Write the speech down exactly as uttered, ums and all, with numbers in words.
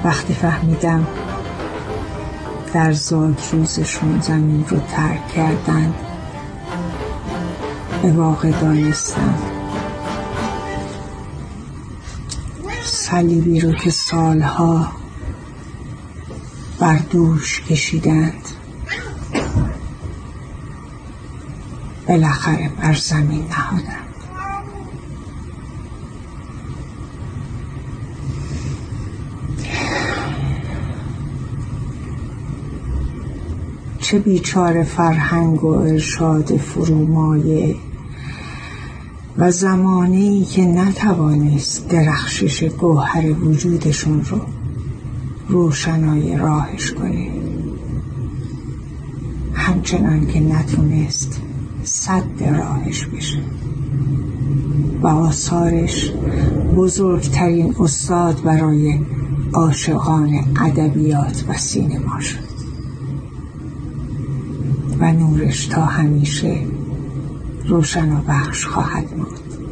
وقتی فهمیدم در زاد روزشون زمین رو ترک کردن، به واقع دانستم صلیبی رو که سالها بر دوش کشیدند بالاخره بر زمین نهادند. چه بیچاره فرهنگ و ارشاد فرومایه و زمانه‌ای که نتوانست درخشش گوهر وجودشون رو روشنای راهش کنه، همچنان که نتونست سد راهش بشه و آثارش بزرگترین استاد برای عاشقان ادبیات و سینما شد و نورش تا همیشه روشن و بخش خواهد بود.